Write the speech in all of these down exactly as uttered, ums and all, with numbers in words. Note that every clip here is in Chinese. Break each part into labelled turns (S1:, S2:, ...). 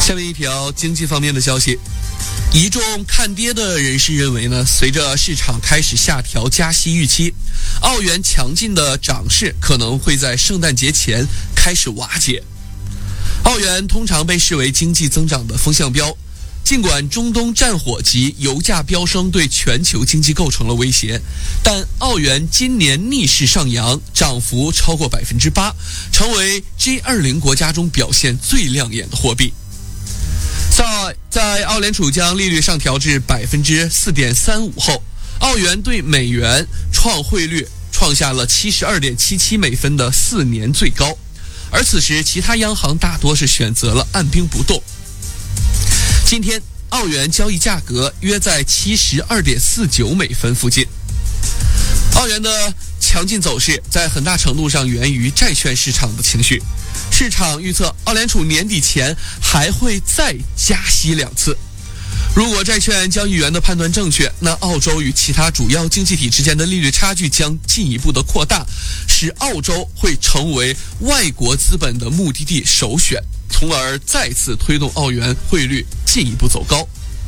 S1: 下面一条经济方面的消息，一众看跌的人士认为呢，随着市场开始下调加息预期，澳元强劲的涨势可能会在圣诞节前开始瓦解。澳元通常被视为经济增长的风向标，尽管中东战火及油价飙升对全球经济构成了威胁，但澳元今年逆势上扬，涨幅超过百分之八，成为 G 二十 国家中表现最亮眼的货币。在在澳联储将利率上调至百分之四点三五后，澳元对美元创汇率创下了七十二点七七美分的四年最高。而此时，其他央行大多是选择了按兵不动。今天，澳元交易价格约在七十二点四九美分附近。澳元的强劲走势在很大程度上源于债券市场的情绪。市场预测，澳联储年底前还会再加息两次。如果债券交易员的判断正确，那澳洲与其他主要经济体之间的利率差距将进一步的扩大，使澳洲会成为外国资本的目的地首选，从而再次推动澳元汇率进一步走高。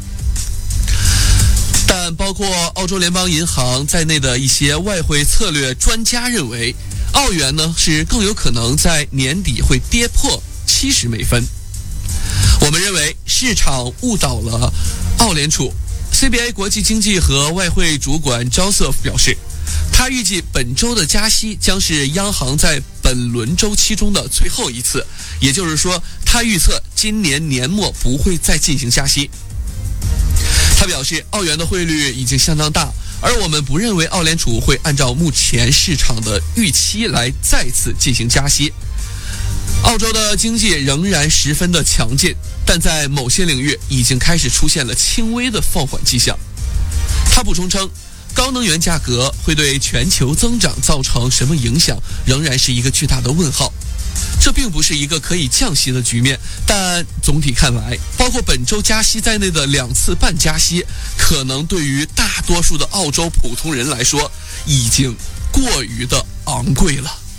S1: 但包括澳洲联邦银行在内的一些外汇策略专家认为，澳元呢是更有可能在年底会跌破七十美分。我们认为市场误导了澳联储。C B A 国际经济和外汇主管 Joseph 表示，他预计本周的加息将是央行在本轮周期中的最后一次，也就是说，他预测今年年末不会再进行加息。他表示，澳元的汇率已经相当大，而我们不认为澳联储会按照目前市场的预期来再次进行加息。澳洲的经济仍然十分的强劲，但在某些领域已经开始出现了轻微的放缓迹象。他补充称，高能源价格会对全球增长造成什么影响，仍然是一个巨大的问号。这并不是一个可以降息的局面，但总体看来，包括本周加息在内的两次半加息，可能对于大多数的澳洲普通人来说，已经过于的昂贵了。